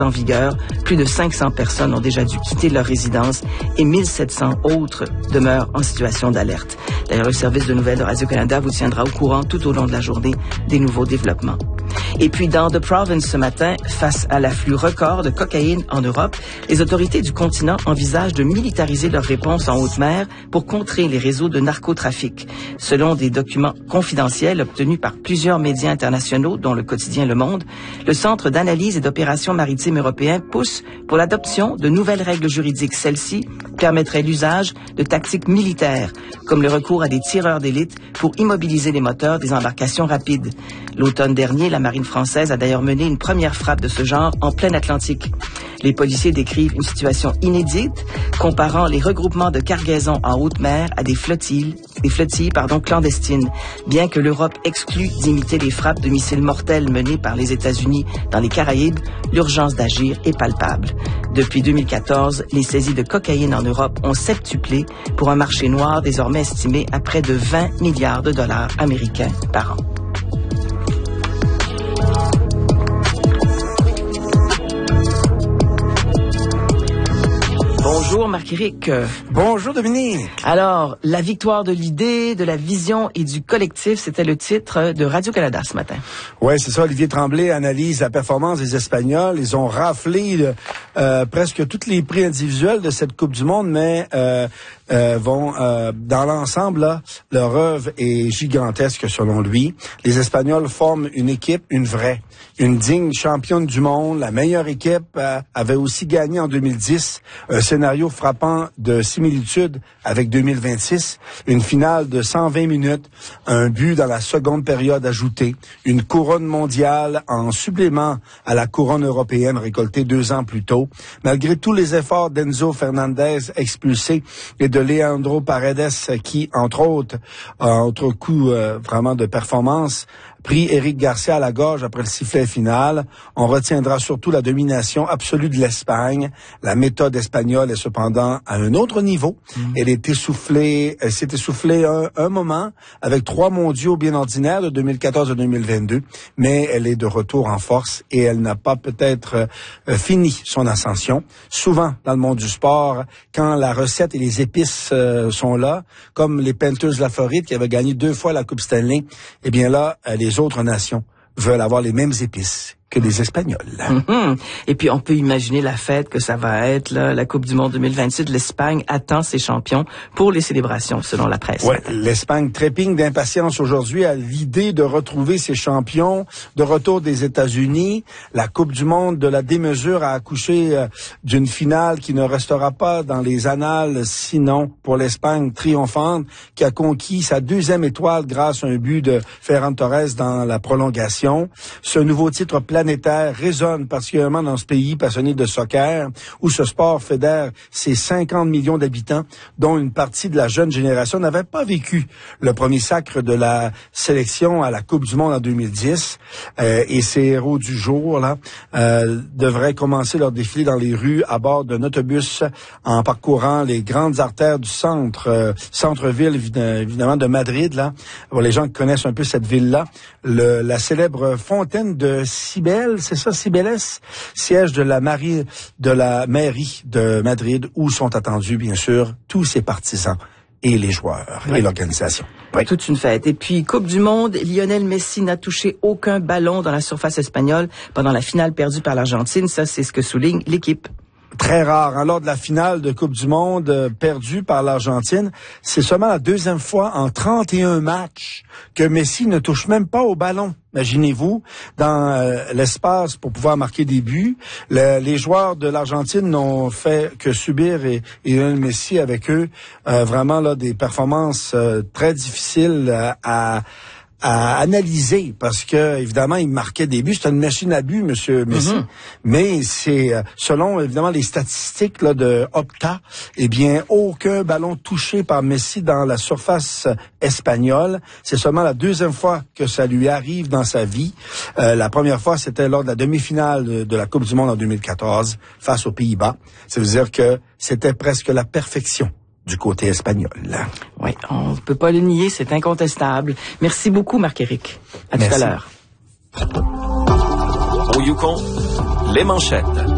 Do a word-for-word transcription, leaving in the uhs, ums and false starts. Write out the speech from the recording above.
en vigueur, plus de cinq cents personnes ont déjà dû quitter leur résidence et mille sept cents autres demeurent en situation d'alerte. D'ailleurs, le service de nouvelles de Radio-Canada vous tiendra au courant tout au long de la journée des nouveaux développements. Et puis, dans The Province ce matin, face à l'afflux record de cocaïne en Europe, les autorités du continent envisagent de militariser leur réponse en haute mer pour contrer les réseaux de narcotrafic. Selon des documents confidentiels obtenus par plusieurs médias internationaux, dont le quotidien Le Monde, le Centre d'analyse et d'opérations maritimes européen pousse pour l'adoption de nouvelles règles juridiques. Celles-ci permettraient l'usage de tactiques militaires, comme le recours à des tireurs d'élite pour immobiliser les moteurs des embarcations rapides. L'automne dernier, la marine française a d'ailleurs mené une première frappe de ce genre en plein Atlantique. Les policiers décrivent une situation inédite, comparant les regroupements de cargaisons en haute mer à des flottilles, des flottilles pardon, clandestines. Bien que l'Europe exclue d'imiter les frappes de missiles mortels menées par les États-Unis dans les Caraïbes, l'urgence d'agir est palpable. Depuis deux mille quatorze, les saisies de cocaïne en Europe ont septuplé pour un marché noir désormais estimé à près de vingt milliards de dollars américains par an. Bonjour Marc-Éric. Bonjour Dominique. Alors, la victoire de l'idée, de la vision et du collectif, c'était le titre de Radio-Canada ce matin. Oui, c'est ça. Olivier Tremblay analyse la performance des Espagnols. Ils ont raflé euh, presque tous les prix individuels de cette Coupe du Monde, mais euh, euh, vont euh, dans l'ensemble, là, leur œuvre est gigantesque selon lui. Les Espagnols forment une équipe, une vraie, une digne championne du monde. La meilleure équipe euh, avait aussi gagné en deux mille dix un scénario frappant de similitude avec deux mille vingt-six, une finale de cent vingt minutes, un but dans la seconde période ajoutée, une couronne mondiale en supplément à la couronne européenne récoltée deux ans plus tôt. Malgré tous les efforts d'Enzo Fernandez expulsé et de Leandro Paredes qui, entre autres, entre coups euh, vraiment de performance, pris Eric Garcia à la gorge après le sifflet final. On retiendra surtout la domination absolue de l'Espagne. La méthode espagnole est cependant à un autre niveau. Mmh. Elle est essoufflée, elle s'est essoufflée un, un moment avec trois mondiaux bien ordinaires de deux mille quatorze à deux mille vingt-deux, mais elle est de retour en force et elle n'a pas peut-être euh, fini son ascension. Souvent dans le monde du sport, quand la recette et les épices euh, sont là, comme les Panthers de la Floride qui avaient gagné deux fois la Coupe Stanley, eh bien là, les Les autres nations veulent avoir les mêmes épices que les Espagnols. Mm-hmm. Et puis, on peut imaginer la fête que ça va être, là, la Coupe du Monde deux mille vingt-six. L'Espagne attend ses champions pour les célébrations, selon la presse. Ouais, l'Espagne trépigne d'impatience aujourd'hui à l'idée de retrouver ses champions, de retour des États-Unis. La Coupe du Monde de la démesure a accouché euh, d'une finale qui ne restera pas dans les annales, sinon pour l'Espagne triomphante, qui a conquis sa deuxième étoile grâce à un but de Ferran Torres dans la prolongation. Ce nouveau titre planétaire résonne particulièrement dans ce pays passionné de soccer, où ce sport fédère ses cinquante millions d'habitants, dont une partie de la jeune génération n'avait pas vécu le premier sacre de la sélection à la Coupe du Monde en deux mille dix. Euh, et ces héros du jour là euh, devraient commencer leur défilé dans les rues à bord d'un autobus en parcourant les grandes artères du centre, euh, centre-ville évidemment de Madrid. Là, pour les gens qui connaissent un peu cette ville-là, le, la célèbre fontaine de Cibele, c'est ça, Cibeles, siège de la mairie de la mairie de Madrid, où sont attendus, bien sûr, tous ses partisans et les joueurs oui. et l'organisation. Oui. Toute une fête. Et puis, Coupe du Monde, Lionel Messi n'a touché aucun ballon dans la surface espagnole pendant la finale perdue par l'Argentine. Ça, c'est ce que souligne l'équipe. Très rare. Hein, lors de la finale de Coupe du Monde euh, perdue par l'Argentine, c'est seulement la deuxième fois en trente et un matchs que Messi ne touche même pas au ballon. Imaginez-vous, dans euh, l'espace pour pouvoir marquer des buts, le, les joueurs de l'Argentine n'ont fait que subir et, et Lionel Messi avec eux euh, vraiment là des performances euh, très difficiles euh, à à analyser, parce que évidemment il marquait des buts, c'est une machine à but, Monsieur Messi, mm-hmm. mais c'est selon évidemment les statistiques là de Opta, eh bien aucun ballon touché par Messi dans la surface espagnole. C'est seulement la deuxième fois que ça lui arrive dans sa vie. Euh, la première fois c'était lors de la demi-finale de, de la Coupe du Monde en deux mille quatorze face aux Pays-Bas. Ça veut dire que c'était presque la perfection du côté espagnol. Oui, on ne peut pas le nier, c'est incontestable. Merci beaucoup, Marc-Éric. À Merci. Tout à l'heure. Au Yukon, les manchettes.